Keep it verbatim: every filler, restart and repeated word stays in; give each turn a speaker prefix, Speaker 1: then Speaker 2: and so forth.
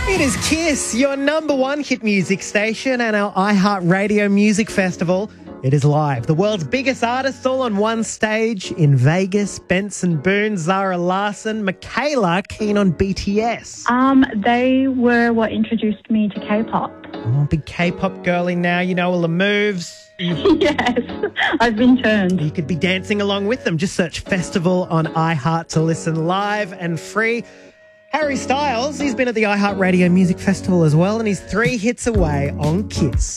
Speaker 1: It is Kiss, your number one hit music station, and our iHeartRadio Music Festival. It is live. The world's biggest artists all on one stage in Vegas. Benson Boone, Zara Larsson, Michaela, keen on B T S.
Speaker 2: Um, they were what introduced me to K-pop.
Speaker 1: Oh, big K-pop girly now. You know all the moves.
Speaker 2: Yes, I've been turned.
Speaker 1: You could be dancing along with them. Just search Festival on iHeart to listen live and free. Harry Styles, he's been at the iHeartRadio Music Festival as well, and he's three hits away on Kiss.